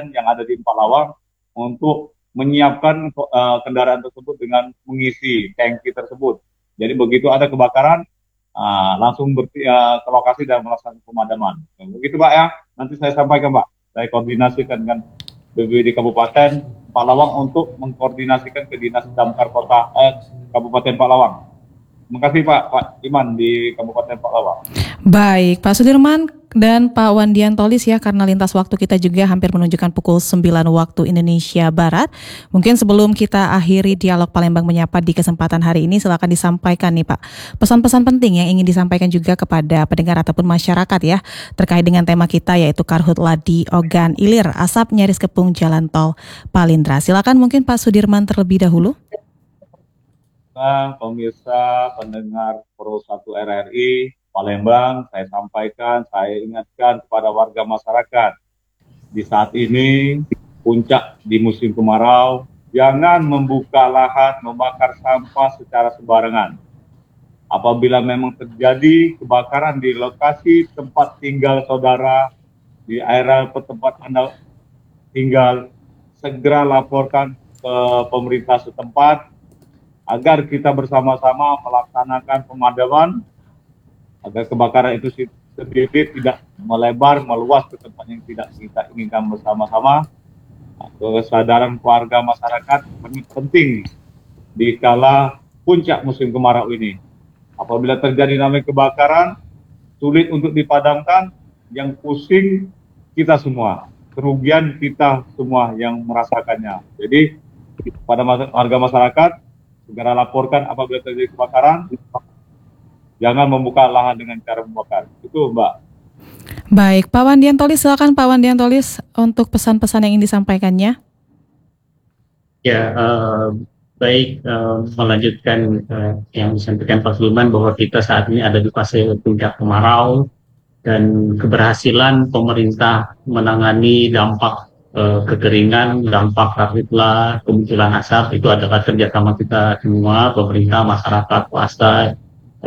Kabupaten yang ada di Empalawang untuk menyiapkan kendaraan tersebut dengan mengisi tangki tersebut. Jadi begitu ada kebakaran, langsung ke lokasi dan melaksanakan pemadaman. Begitu Pak ya, nanti saya sampaikan Pak. Saya koordinasikan dengan BPBD Kabupaten Palawang untuk mengkoordinasikan ke Dinas Damkar Kabupaten Palawang. Terima kasih Pak Iman di Kabupaten Palawang. Baik, Pak Sudirman dan Pak Wandian Tolis ya, karena lintas waktu kita juga hampir menunjukkan pukul 9 waktu Indonesia Barat. Mungkin sebelum kita akhiri dialog Palembang Menyapa di kesempatan hari ini, silakan disampaikan nih Pak, pesan-pesan penting yang ingin disampaikan juga kepada pendengar ataupun masyarakat ya, terkait dengan tema kita yaitu Karhutla di Ogan Ilir, asap nyaris kepung jalan tol Palindra. Silakan mungkin Pak Sudirman terlebih dahulu. Pemirsa pendengar Pro 1 RRI Palembang, saya sampaikan, saya ingatkan kepada warga masyarakat di saat ini puncak di musim kemarau, jangan membuka lahan, membakar sampah secara sembarangan. Apabila memang terjadi kebakaran di lokasi tempat tinggal saudara, di area tempat Anda tinggal, segera laporkan ke pemerintah setempat agar kita bersama-sama melaksanakan pemadaman agar kebakaran itu sendiri tidak melebar, meluas ke tempat yang tidak kita inginkan bersama-sama. Kesadaran keluarga masyarakat penting di kala puncak musim kemarau ini. Apabila terjadi namanya kebakaran, sulit untuk dipadamkan, yang pusing kita semua, kerugian kita semua yang merasakannya. Jadi pada warga masyarakat, segera laporkan apabila terjadi kebakaran, jangan membuka lahan dengan cara membakar. Itu Mbak. Baik, Pak Wandian Tolis, silakan Pak Wandian Tolis untuk pesan-pesan yang ingin disampaikannya. Ya, baik, melanjutkan yang disampaikan Pak Sulman bahwa kita saat ini ada di fase puncak kemarau dan keberhasilan pemerintah menangani dampak kekeringan, dampak karhutla, kemunculan asap itu adalah kerjasama kita semua, pemerintah, masyarakat, swasta,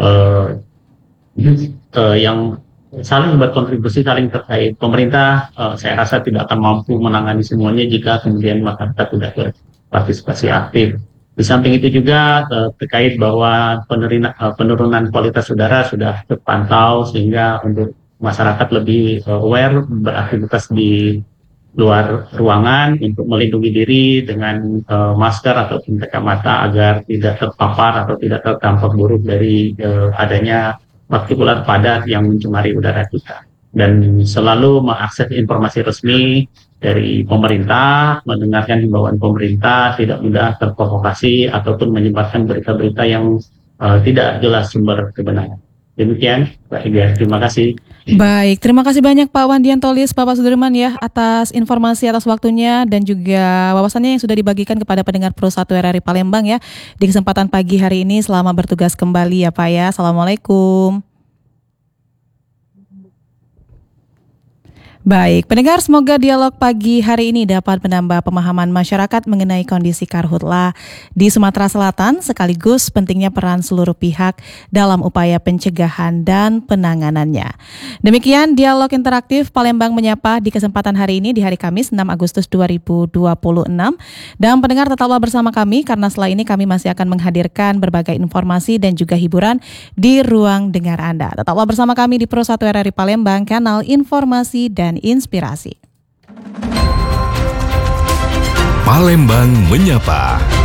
yang saling berkontribusi, saling terkait. Pemerintah, saya rasa tidak akan mampu menangani semuanya jika kemudian masyarakat tidak berpartisipasi aktif. Di samping itu juga terkait bahwa penurunan kualitas udara sudah terpantau sehingga untuk masyarakat lebih aware beraktivitas di luar ruangan untuk melindungi diri dengan masker ataupun kacamata agar tidak terpapar atau tidak terdampak buruk dari adanya partikulat padat yang mencemari udara kita. Dan selalu mengakses informasi resmi dari pemerintah, mendengarkan himbauan pemerintah, tidak mudah terprovokasi ataupun menyebarkan berita-berita yang tidak jelas sumber kebenaran. Demikian, Pak Iga, terima kasih. Baik, terima kasih banyak Pak Wandian Tolis, Bapak Sudirman ya, atas informasi, atas waktunya dan juga wawasannya yang sudah dibagikan kepada pendengar Pro 1 RRI Palembang ya di kesempatan pagi hari ini. Selamat bertugas kembali ya Pak ya. Assalamualaikum. Baik, pendengar, semoga dialog pagi hari ini dapat menambah pemahaman masyarakat mengenai kondisi karhutla di Sumatera Selatan sekaligus pentingnya peran seluruh pihak dalam upaya pencegahan dan penanganannya. Demikian dialog interaktif Palembang Menyapa di kesempatan hari ini di hari Kamis 6 Agustus 2026. Dan pendengar tetaplah bersama kami karena setelah ini kami masih akan menghadirkan berbagai informasi dan juga hiburan di ruang dengar Anda. Tetaplah bersama kami di Pro 1 RRI Palembang, kanal informasi dan inspirasi. Palembang Menyapa.